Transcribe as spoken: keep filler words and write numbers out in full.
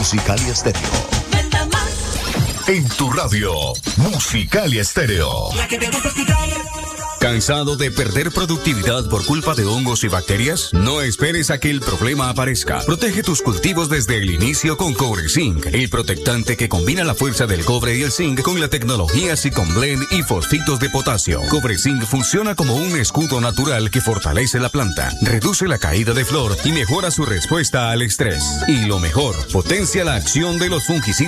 Musicalia Estéreo. En tu radio, Musicalia Estéreo. La que te gusta escuchar. ¿Cansado de perder productividad por culpa de hongos y bacterias? No esperes a que el problema aparezca. Protege tus cultivos desde el inicio con Cobre Zinc, el protectante que combina la fuerza del cobre y el zinc con la tecnología Zyconblend y fosfitos de potasio. Cobre Zinc funciona como un escudo natural que fortalece la planta, reduce la caída de flor y mejora su respuesta al estrés. Y lo mejor, potencia la acción de los fungicidas